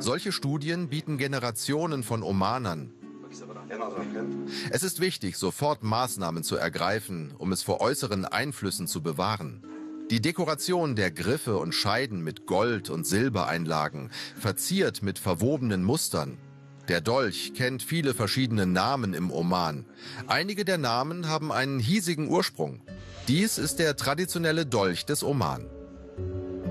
Solche Studien bieten Generationen von Omanern. Es ist wichtig, sofort Maßnahmen zu ergreifen, um es vor äußeren Einflüssen zu bewahren. Die Dekoration der Griffe und Scheiden mit Gold- und Silbereinlagen, verziert mit verwobenen Mustern. Der Dolch kennt viele verschiedene Namen im Oman. Einige der Namen haben einen hiesigen Ursprung. Dies ist der traditionelle Dolch des Oman.